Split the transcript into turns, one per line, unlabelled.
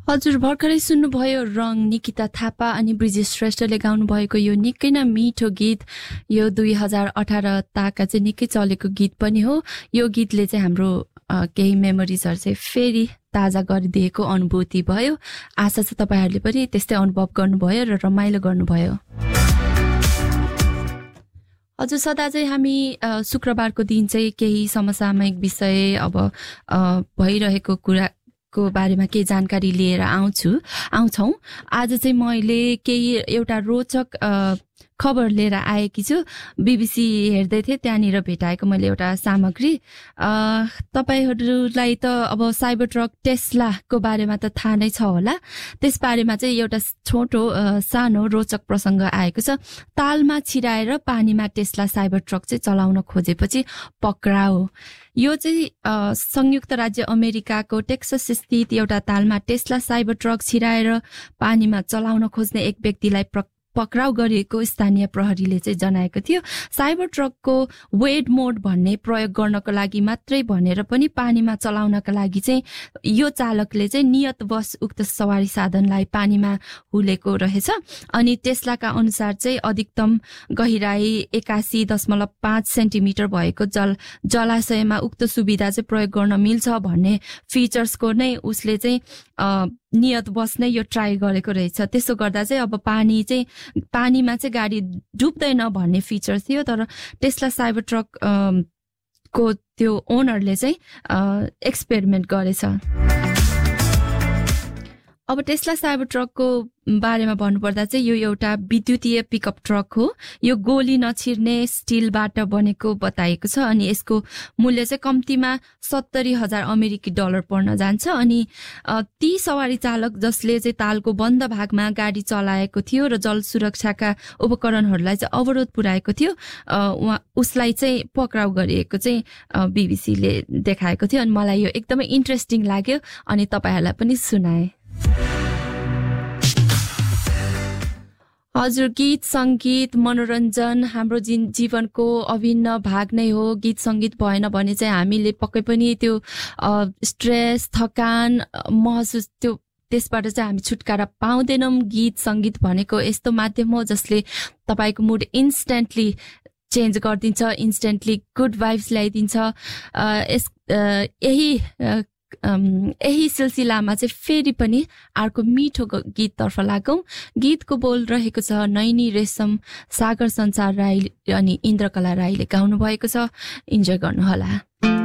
हजुर भर्खरै सुन्नुभयो रङ निकिता थापा अनि ब्रिजेश श्रेष्ठले गाउनु भएको यो निकै नै मिठो गीत। यो 2018 ताका चाहिँ निकै चलेको गीत पनि हो। यो गीतले चाहिँ हाम्रो केही मेमोरिजहरु चाहिँ फेरि ताजा गरिदिएको अनुभूति भयो। आशा छ तपाईहरुले पनि त्यस्तै अनुभव गर्नुभयो र रमाइलो गर्नुभयो। हजुर सदा चाहिँ हामी शुक्रबारको दिन चाहिँ केही समसामयिक विषय अब भइरहेको कुरा को बारेमा केही जानकारी लिएर आउँछौं। आज चाहिँ मैले केही एउटा रोचक खबर लिएर आएकी छु। बीबीसी हेर्दै थिए, त्यहाँनिर भेटाएको मैले एउटा सामग्री। तपाईहरुलाई त अब साइबर ट्रक टेस्लाको बारेमा त थाहा नै छ होला। त्यस बारेमा चाहिँ एउटा छोटो सानो रोचक प्रसंग आएको छ। तालमा छिराएर पानीमा टेस्ला साइबर ट्रक चाहिँ चलाउन खोजेपछि पक्राउ। यो चाहिँ संयुक्त राज्य अमेरिकाको टेक्सास स्थित एउटा तालमा टेस्ला साइबर ट्रक छिराएर पानीमा चलाउन खोज्ने एक व्यक्तिलाई पक्राउ गरिएको स्थानीय प्रहरीले चाहिँ जनाएको थियो। साइबर ट्रकको वेड मोड भन्ने प्रयोग गर्नको लागि मात्रै भनेर पनि पानीमा चलाउनका लागि चाहिँ यो चालकले चाहिँ नियतवश उक्त सवारी साधनलाई पानीमा हुलेको रहेछ। अनि टेस्लाका अनुसार चाहिँ अधिकतम गहिराई 81.5 सेन्टिमिटर भएको जलाशयमा उक्त सुविधा चाहिँ प्रयोग गर्न मिल्छ भन्ने फिचर्सको नै उसले चाहिँ नियतवश नै यो ट्राई गरेको रहेछ। त्यसो गर्दा चाहिँ अब पानीमा चाहिँ गाडी डुब्दैन भन्ने फिचर थियो। तर टेस्ला साइबर ट्रक को त्यो ओनरले चाहिँ एक्सपेरिमेन्ट गरेछ। अब टेस्ला साइबर ट्रकको बारेमा भन्नुपर्दा चाहिँ यो एउटा विद्युतीय पिकअप ट्रक हो। यो गोली नछिर्ने स्टिलबाट बनेको बताइएको छ अनि यसको मूल्य चाहिँ कम्तीमा $70,000 अमेरिकी पर्न जान्छ। अनि ती सवारी चालक जसले चाहिँ तालको बन्द भागमा गाडी चलाएको थियो र जल सुरक्षाका उपकरणहरूलाई चाहिँ अवरोध पुर्याएको थियो, उसलाई चाहिँ पक्राउ गरिएको चाहिँ बीबीसीले देखाएको थियो। अनि मलाई यो एकदमै इन्ट्रेस्टिङ लाग्यो अनि तपाईहरुलाई पनि सुनाए। हजुर गीत संगीत मनोरञ्जन हाम्रो जीवनको अभिन्न भाग नै हो। गीत संगीत भएन भने चाहिँ हामीले पक्कै पनि त्यो स्ट्रेस थकान महसुस त्यसबाट चाहिँ हामी छुटकारा पाउँदैनौं। गीत संगीत भनेको यस्तो माध्यम हो जसले तपाईको मुड इन्स्टेन्टली चेन्ज गरिदिन्छ, इन्स्टेन्टली गुड भाइब्स ल्याइदिन्छ। यही सिलसिलामा चाहिँ फेरि पनि अर्को मिठो गीततर्फ लागौं। गीतको बोल रहेको छ नैनी रेशम, सागर संसार राई अनि इन्द्रकला राईले गाउनु भएको छ। इन्जोय गर्नुहोला।